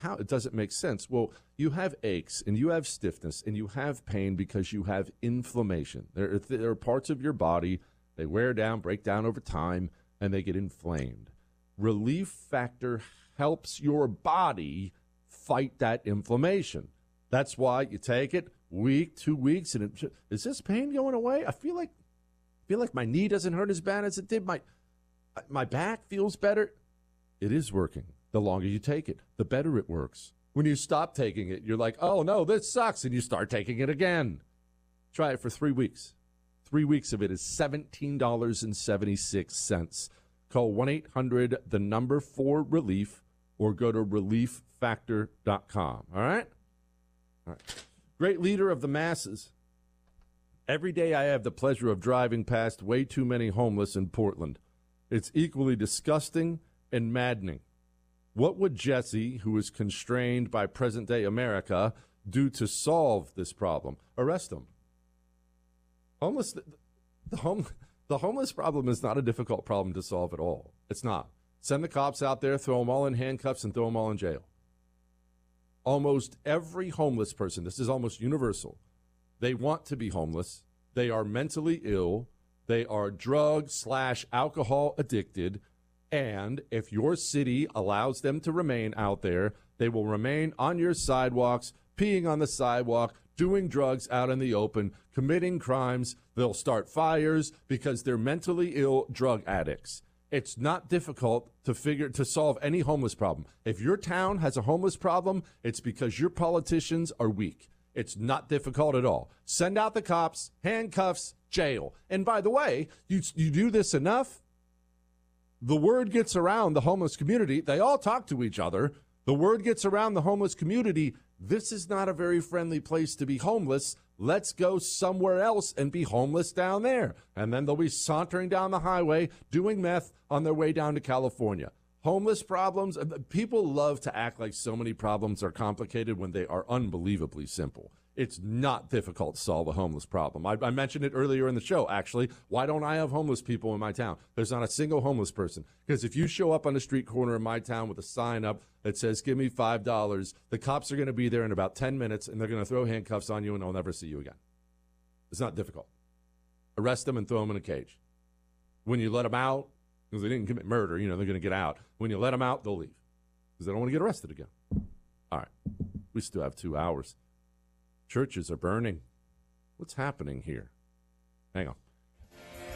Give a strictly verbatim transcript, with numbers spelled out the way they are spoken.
How? It doesn't make sense. Well, you have aches and you have stiffness and you have pain because you have inflammation. There are, there are parts of your body, they wear down, break down over time, and they get inflamed. Relief Factor helps your body fight that inflammation. That's why you take it week, two weeks, and it, is this pain going away? I feel like I feel like my knee doesn't hurt as bad as it did. My my back feels better. It is working. The longer you take it, the better it works. When you stop taking it, you're like, oh, no, this sucks, and you start taking it again. Try it for three weeks. Three weeks of it is seventeen dollars and seventy-six cents. Call one eight hundred, the number four relief, or go to relief factor dot com. All right? All right. Great leader of the masses. Every day I have the pleasure of driving past way too many homeless in Portland. It's equally disgusting and maddening. What would Jesse, who is constrained by present-day America, do to solve this problem? Arrest him. Homeless, the, home, the homeless problem is not a difficult problem to solve at all. It's not. Send the cops out there, throw them all in handcuffs, and throw them all in jail. Almost every homeless person, this is almost universal, they want to be homeless. They are mentally ill. They are drug slash alcohol addicted. And if your city allows them to remain out there, they will remain on your sidewalks, peeing on the sidewalk, doing drugs out in the open, committing crimes. They'll start fires because they're mentally ill drug addicts. It's not difficult to figure to solve any homeless problem. If your town has a homeless problem, it's because your politicians are weak. It's not difficult at all. Send out the cops, handcuffs, jail. And by the way, you you do this enough, the word gets around the homeless community. They all talk to each other. The word gets around the homeless community. This is not a very friendly place to be homeless. Let's go somewhere else and be homeless down there. And then they'll be sauntering down the highway, doing meth on their way down to California. Homeless problems, people love to act like so many problems are complicated when they are unbelievably simple. It's not difficult to solve a homeless problem. I, I mentioned it earlier in the show, actually. Why don't I have homeless people in my town? There's not a single homeless person. Because if you show up on the street corner in my town with a sign up that says, give me five dollars, the cops are going to be there in about ten minutes, and they're going to throw handcuffs on you, and they'll never see you again. It's not difficult. Arrest them and throw them in a cage. When you let them out, because they didn't commit murder, you know, they're going to get out. When you let them out, they'll leave. Because they don't want to get arrested again. All right. We still have two hours. Churches are burning. What's happening here? Hang on.